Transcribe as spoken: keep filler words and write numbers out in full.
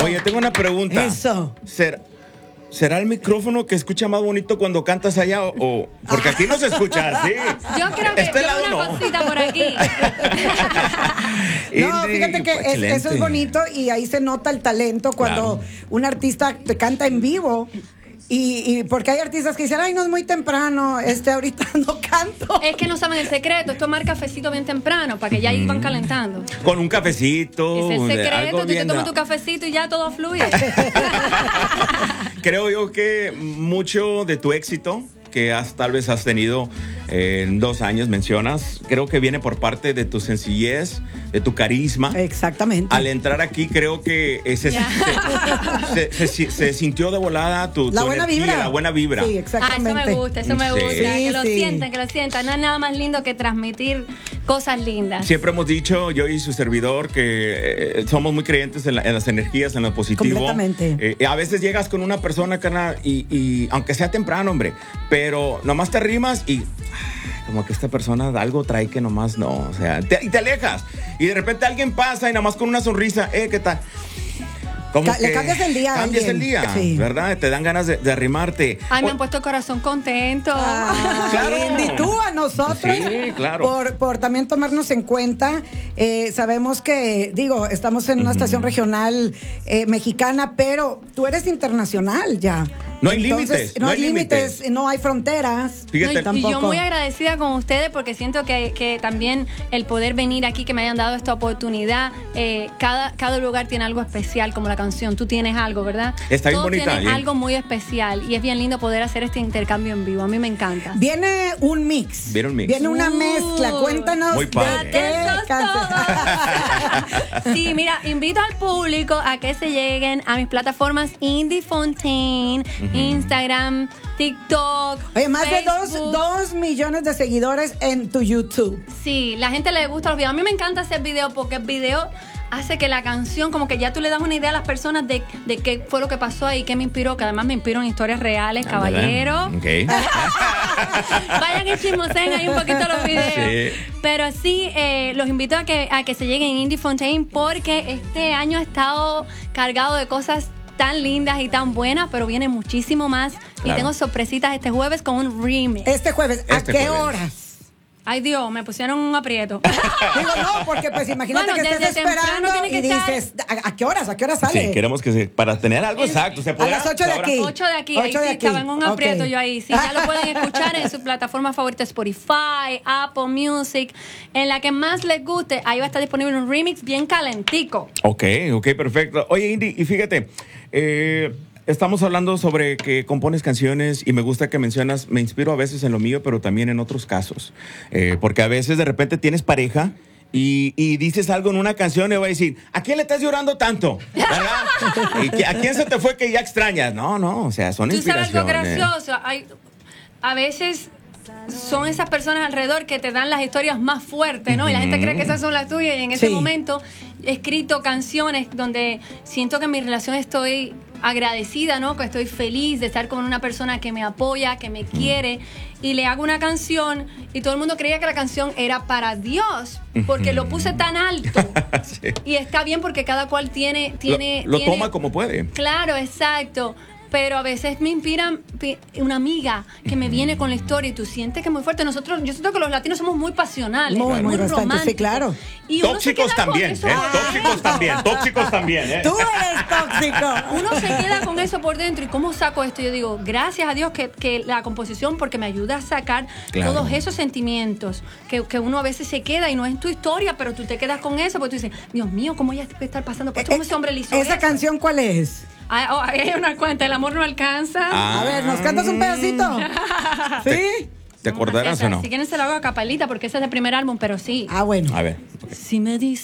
Oye, tengo una pregunta. Eso. ¿Será, ¿Será el micrófono que escucha más bonito cuando cantas allá o, o- porque aquí no se escucha así? Yo creo que Este yo lado una no. cosita por aquí. No, Indy, fíjate que pues, es- excelente. eso es bonito y ahí se nota el talento cuando Claro. un artista te canta en vivo. Y, y porque hay artistas que dicen, ay, no es muy temprano, este ahorita no canto. Es que no saben el secreto. Es tomar cafecito bien temprano para que ya ahí van calentando. Con un cafecito. Es el de- secreto. algo Tú te bien tomas da- tu cafecito y ya todo fluye. Creo yo que mucho de tu éxito que has, tal vez has tenido eh, en dos años, mencionas, creo que viene por parte de tu sencillez, de tu carisma. Exactamente. Al entrar aquí, creo que ese, se, se, se- se- se sintió de volada tu, La tu buena energía, vibra. la buena vibra. Sí, Ah, exactamente. eso me gusta, eso me Sí. gusta. Que lo Sí, sí. sientan, que lo sientan. No hay nada más lindo que transmitir cosas lindas. Siempre hemos dicho, yo y su servidor, que eh, somos muy creyentes en, la- en las energías, en lo positivo. Completamente. Eh, a veces llegas con una persona, carnal, y, y aunque sea temprano, hombre, pero nomás te rimas y ah, como que esta persona algo trae que nomás no, o sea, te- y te alejas. Y de repente alguien pasa y nomás con una sonrisa, eh, ¿qué tal? Como Ca- le que cambias el día a Cambias el alguien. día, Sí. ¿verdad? Te dan ganas de, de arrimarte. Ay, me O- han puesto el corazón contento. Ah, Claro. Indy, tú a nosotros. Sí, claro. Por, por también tomarnos en cuenta. Eh, sabemos que, digo, estamos en una estación regional eh, mexicana, pero tú eres internacional ya. No hay Entonces, límites, No hay límites, no hay fronteras. Fíjate. No, y- y Tampoco. yo muy agradecida con ustedes porque siento que, que también el poder venir aquí, que me hayan dado esta oportunidad, eh, cada, cada lugar tiene algo especial, como la canción, tú tienes algo, ¿verdad? Está bien Todos bonita, tienen bien. algo muy especial y es bien lindo poder hacer este intercambio en vivo, a mí me encanta. Viene un mix. Viene un mix. Viene una Uh, mezcla. Cuéntanos Muy de padre. qué Atentos cantas. todos. Sí, mira, invito al público a que se lleguen a mis plataformas Indy Fontaine, Instagram, TikTok. Oye, más de Facebook. dos, dos millones de seguidores en tu YouTube. Sí, la gente le gusta los videos. A mí me encanta hacer videos porque el video hace que la canción, como que ya tú le das una idea a las personas de, de qué fue lo que pasó ahí, qué me inspiró, que además me inspiró en historias reales, caballero. Ok. Vayan y chismoseen ahí un poquito los videos. Sí. Pero sí, eh, los invito a que, a que se lleguen a Indy Fontaine porque este año ha estado cargado de cosas tan lindas y tan buenas, pero viene muchísimo más. Y Claro. tengo sorpresitas este jueves con un remix. Este jueves, ¿a Este qué jueves. horas? Ay, Dios, me pusieron un aprieto. Digo, no, porque pues imagínate Bueno, que estés desde temprano esperando tiene que y estar- dices, ¿a, a qué horas? ¿A qué horas sale? Sí, queremos que se, para tener algo exacto. ¿Se A podrá? las ocho de ¿Se podrá? aquí. Ocho de aquí, Ocho ahí de sí, aquí. estaba en un aprieto Ok. yo ahí. Sí, ya lo pueden escuchar en su plataforma favorita, Spotify, Apple Music, en la que más les guste. Ahí va a estar disponible un remix bien calentico. Ok, ok, perfecto. Oye, Indy, y fíjate, eh, estamos hablando sobre que compones canciones y me gusta que mencionas, me inspiro a veces en lo mío, pero también en otros casos. Eh, porque a veces de repente tienes pareja y, y dices algo en una canción y va a decir, ¿a quién le estás llorando tanto? ¿Verdad? ¿Y que- ¿A quién se te fue que ya extrañas? No, no, o sea, son Tú sabes algo inspiraciones. gracioso. Hay, a veces son esas personas alrededor que te dan las historias más fuertes, ¿no? Y la gente cree que esas son las tuyas. Y en ese Sí. momento he escrito canciones donde siento que en mi relación estoy agradecida, ¿no? Que estoy feliz de estar con una persona que me apoya, que me quiere. Y le hago una canción y todo el mundo creía que la canción era para Dios porque lo puse tan alto. Sí. Y está bien porque cada cual tiene... Lo, tiene lo tiene- toma como puede. Claro, exacto. Pero a veces me inspira pi- una amiga que me viene con la historia y tú sientes que es muy fuerte. Nosotros, yo siento que los latinos somos muy pasionales, Muy, muy, muy bastante, sí, románticos. claro. Y uno se Tóxicos queda con también, eso ¿eh? por Tóxicos dentro. también, tóxicos también, ¿eh? Tú eres tóxico. Uno se queda con eso por dentro. ¿Y cómo saco esto? Yo digo, gracias a Dios que, que la composición, porque me ayuda a sacar Claro. todos esos sentimientos que, que uno a veces se queda y no es tu historia, pero tú te quedas con eso, porque tú dices, Dios mío, ¿cómo ella puede estar pasando por esto? ¿Cómo ese hombre le hizo ¿Esa eso? canción cuál es? Ah, oh, ahí hay una cuenta, el amor no alcanza. Ah. A ver, ¿nos cantas un pedacito? ¿Sí? ¿Te acordarás o no? Si quieren se lo hago a capelita porque ese es el primer álbum, pero sí. Ah, bueno. A ver. ok. Si me dices